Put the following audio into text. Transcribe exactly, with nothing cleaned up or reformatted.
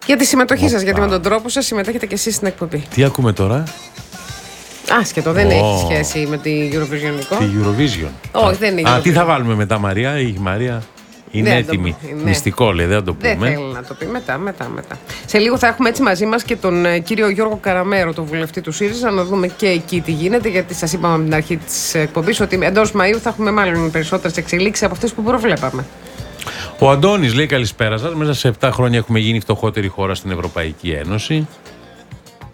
Για τη συμμετοχή σας, Οπα. γιατί με τον τρόπο σας συμμετέχετε και εσείς στην εκπομπή. Τι ακούμε τώρα? Άσχετο, δεν Oh. έχει σχέση με τη Eurovision. Τη Eurovision. Όχι, δεν είναι. Α, Eurovision. τι θα βάλουμε μετά, Μαρία? Η Μαρία είναι Δεν το έτοιμη. πω, ναι. Μυστικό λέει, δεν το Δεν πούμε. θέλει να το πει. Μετά, μετά, μετά. Σε λίγο θα έχουμε έτσι μαζί μας και τον ε, κύριο Γιώργο Καραμέρο, τον βουλευτή του ΣΥΡΙΖΑ, να δούμε και εκεί τι γίνεται. Γιατί σας είπαμε από την αρχή της εκπομπής ότι εντός Μαΐου θα έχουμε μάλλον περισσότερες εξελίξεις από αυτές που προβλέπαμε. Ο Αντώνης λέει καλησπέρα σας. Μέσα σε επτά χρόνια έχουμε γίνει η φτωχότερη χώρα στην Ευρωπαϊκή Ένωση.